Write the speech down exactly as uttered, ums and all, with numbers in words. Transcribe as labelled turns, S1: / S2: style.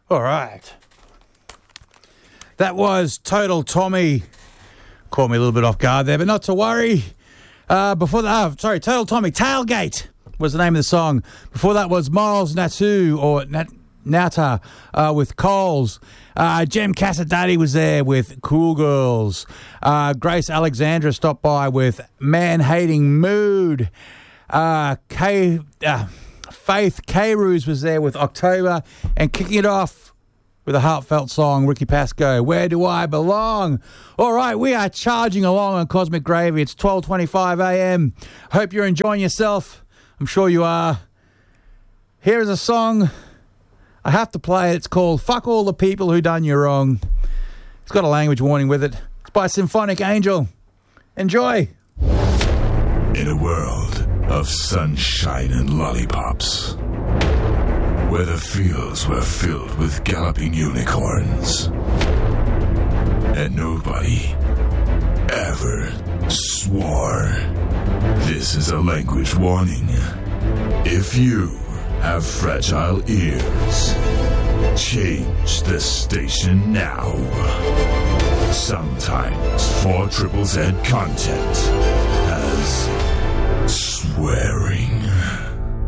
S1: All right. That was Total Tommy. Caught me a little bit off guard there, but not to worry. Uh, before that, oh, sorry, Total Tommy, Tailgate was the name of the song. Before that was Miles Natu, or Nat, Nata, uh, with Coles. Uh, Jem Casadati was there with Cool Girls. Uh, Grace Alexandra stopped by with Man-Hating Mood. Uh, K, uh, Faith K-Roos was there with October. And kicking it off with a heartfelt song, Ricky Pascoe, Where Do I Belong? All right, we are charging along on Cosmic Gravy. It's twelve twenty-five a.m. Hope you're enjoying yourself. I'm sure you are. Here is a song. I have to play it. It's called Fuck All the People Who Done You Wrong. It's got a language warning with it. It's by Symphonic Angel. Enjoy.
S2: In a world of sunshine and lollipops, where the fields were filled with galloping unicorns, and nobody ever swore. This is a language warning. If you have fragile ears, change the station now. Sometimes Four Triple Z content has swearing.